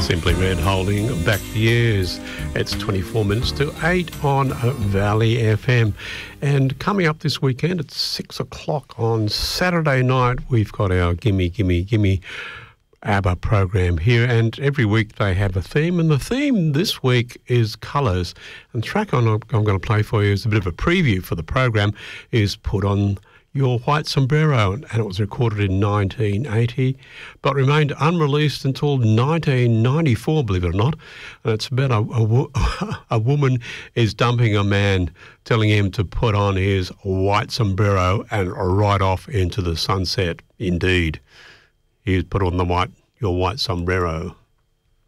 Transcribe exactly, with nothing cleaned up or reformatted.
Simply Red holding back the years. It's twenty-four minutes to eight on Valley F M. And coming up this weekend at six o'clock on Saturday night, we've got our Gimme, Gimme, Gimme ABBA program here. And every week they have a theme. And the theme this week is colours. And the track I'm, I'm going to play for you is a bit of a preview for the program, is Put On Your White Sombrero, and it was recorded in nineteen eighty, but remained unreleased until nineteen ninety-four, believe it or not. And it's about a, a, a woman is dumping a man, telling him to put on his white sombrero and ride off into the sunset. Indeed, he's put on the white, your white sombrero.